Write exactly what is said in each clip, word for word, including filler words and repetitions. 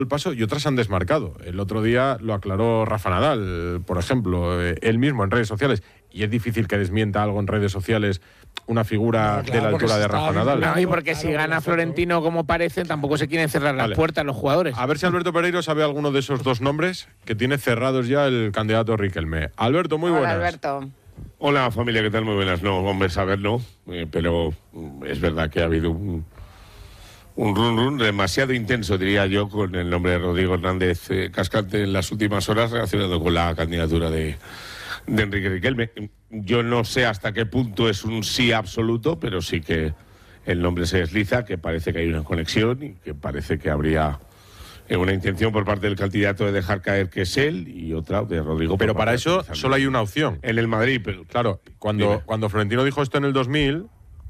el paso y otras han desmarcado. El otro día lo aclaró Rafa Nadal, por ejemplo, eh, él mismo en redes sociales, y es difícil que desmienta algo en redes sociales una figura no, claro, de la altura de Rafa Nadal. No, y porque claro, si gana Florentino como parece, tampoco se quieren cerrar las vale. puertas los jugadores. A ver si Alberto Pereiro sabe alguno de esos dos nombres que tiene cerrados ya el candidato Riquelme. Alberto, muy Hola, buenas. Alberto. Hola familia, ¿qué tal? Muy buenas. No, hombre, saberlo, eh, pero es verdad que ha habido un... Un run run demasiado intenso, diría yo, con el nombre de Rodrigo Hernández eh, Cascante en las últimas horas relacionado con la candidatura de, de Enrique Riquelme. Yo no sé hasta qué punto es un sí absoluto, pero sí que el nombre se desliza, que parece que hay una conexión y que parece que habría eh, una intención por parte del candidato de dejar caer que es él y otra de Rodrigo. Pero para eso solo hay una opción. En el Madrid, pero... Claro, cuando, cuando Florentino dijo esto en el dos mil...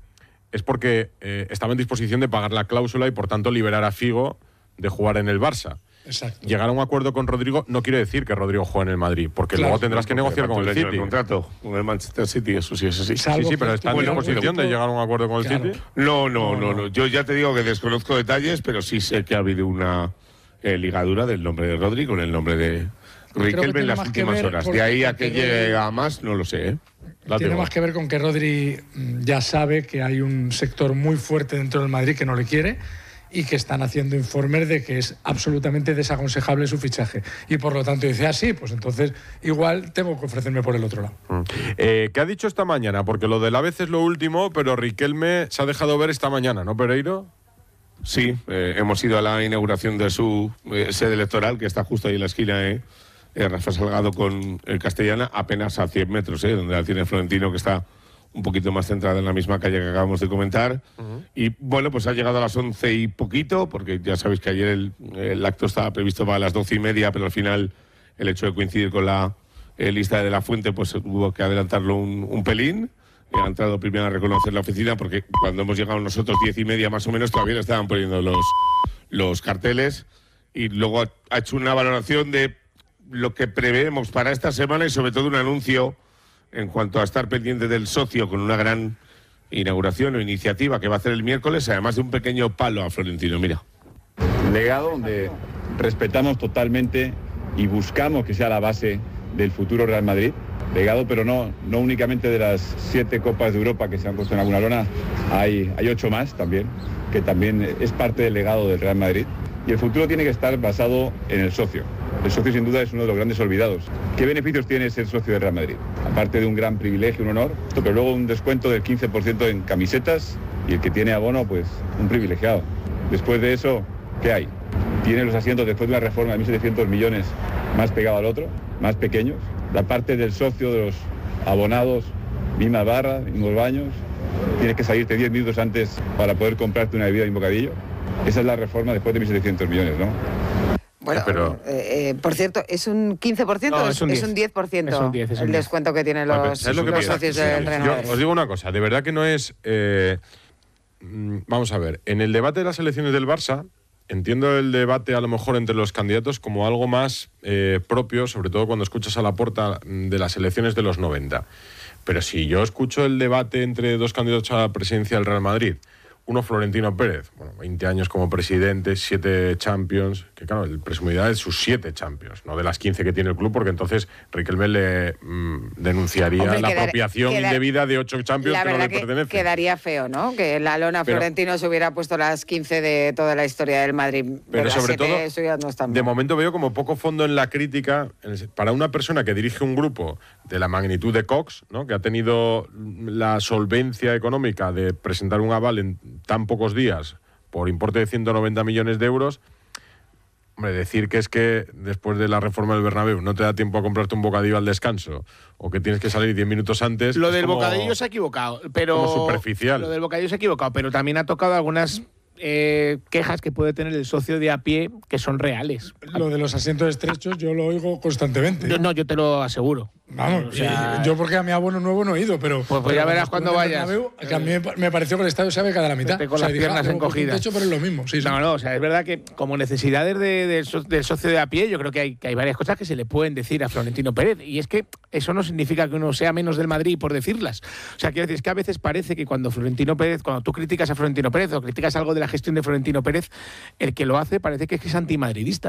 es porque eh, estaba en disposición de pagar la cláusula y, por tanto, liberar a Figo de jugar en el Barça. Exacto. Llegar a un acuerdo con Rodrigo no quiere decir que Rodrigo juegue en el Madrid, porque claro, luego tendrás que negociar con el City. El contrato con el Manchester City, eso sí es así. Sí, sí, pero está en disposición de llegar a un acuerdo con el claro. City. No, no, no, no. Yo ya te digo que desconozco detalles, pero sí sé que ha habido una eh, ligadura del nombre de Rodrigo con el nombre de Riquelme en las últimas horas. De ahí a que llegue a más, no lo sé, ¿eh? Tiene más que ver con que Rodri ya sabe que hay un sector muy fuerte dentro del Madrid que no le quiere y que están haciendo informes de que es absolutamente desaconsejable su fichaje. Y por lo tanto dice, ah, sí, pues entonces igual tengo que ofrecerme por el otro lado. Mm. Eh, ¿Qué ha dicho esta mañana? Porque lo del Alavés es lo último, pero Riquelme se ha dejado ver esta mañana, ¿no, Pereiro? Sí, eh, hemos ido a la inauguración de su eh, sede electoral, que está justo ahí en la esquina, ¿eh? Eh, Rafa Salgado con el Castellana, apenas a cien metros, ¿eh? Donde la tiene Florentino, que está un poquito más centrada en la misma calle que acabamos de comentar. Uh-huh. Y bueno, pues ha llegado a las once y poquito, porque ya sabéis que ayer el, el acto estaba previsto para las doce y media, pero al final el hecho de coincidir con la eh, lista de la Fuente, pues hubo que adelantarlo un, un pelín. Eh, ha entrado primero a reconocer la oficina, porque cuando hemos llegado nosotros diez y media más o menos, todavía le estaban poniendo los, los carteles. Y luego ha, ha hecho una valoración de lo que preveemos para esta semana y sobre todo un anuncio en cuanto a estar pendiente del socio con una gran inauguración o iniciativa que va a hacer el miércoles, además de un pequeño palo a Florentino. Mira. Legado donde respetamos totalmente y buscamos que sea la base del futuro Real Madrid. Legado, pero no, no únicamente de las siete Copas de Europa que se han puesto en alguna lona, hay, hay ocho más también, que también es parte del legado del Real Madrid. Y el futuro tiene que estar basado en el socio. El socio sin duda es uno de los grandes olvidados. ¿Qué beneficios tiene ser socio del Real Madrid? Aparte de un gran privilegio, un honor, pero luego un descuento del quince por ciento en camisetas y el que tiene abono, pues un privilegiado. Después de eso, ¿qué hay? Tiene los asientos después de una reforma de mil setecientos millones más pegado al otro, más pequeños. La parte del socio, de los abonados, misma barra, mismos baños. Tienes que salirte diez minutos antes para poder comprarte una bebida y un bocadillo. Esa es la reforma después de mil setecientos millones, ¿no? Bueno, pero, eh, eh, por cierto, ¿es un quince por ciento no, o es un diez. Es un diez por ciento es un diez, es un el diez. descuento que tienen los, bueno, lo que los socios del Real Madrid? Yo os digo una cosa, de verdad que no es... Eh, vamos a ver, en el debate de las elecciones del Barça, entiendo el debate a lo mejor entre los candidatos como algo más eh, propio, sobre todo cuando escuchas a Laporta de las elecciones de los noventa. Pero si yo escucho el debate entre dos candidatos a la presidencia del Real Madrid, uno Florentino Pérez, bueno, veinte años como presidente, siete Champions, que claro, el presumibilidad es sus siete Champions, no de las quince que tiene el club, porque entonces Riquelme le mmm, denunciaría Hombre, la quedar, apropiación quedar, indebida de ocho Champions que no le pertenecen. Quedaría feo, ¿no? Que la lona pero, Florentino se hubiera puesto las quince de toda la historia del Madrid. Pero, pero sobre todo, eso ya no está de momento veo como poco fondo en la crítica para una persona que dirige un grupo de la magnitud de Cox, ¿no? Que ha tenido la solvencia económica de presentar un aval en tan pocos días por importe de ciento noventa millones de euros. Hombre, decir que es que después de la reforma del Bernabéu no te da tiempo a comprarte un bocadillo al descanso o que tienes que salir diez minutos antes. Lo del como, bocadillo se ha equivocado, pero como superficial. Lo del bocadillo se ha equivocado, pero también ha tocado algunas eh, quejas que puede tener el socio de a pie que son reales. Lo de los asientos estrechos yo lo oigo constantemente. Yo, no, yo te lo aseguro. Vamos, o sea, yo porque a mi abono nuevo no he ido, pero... Pues, pues ya verás cuando vayas. Bernabéu, que a mí me pareció que el estadio se beca de la mitad. Con o sea, las dije, piernas ah, encogidas. Techo, pero es lo mismo. Sí, sí. No, no, o sea, es verdad que como necesidades de, de, de, del socio de a pie, yo creo que hay, que hay varias cosas que se le pueden decir a Florentino Pérez. Y es que eso no significa que uno sea menos del Madrid por decirlas. O sea, quiero decir, es que a veces parece que cuando Florentino Pérez, cuando tú criticas a Florentino Pérez o criticas algo de la gestión de Florentino Pérez, el que lo hace parece que es, que es antimadridista.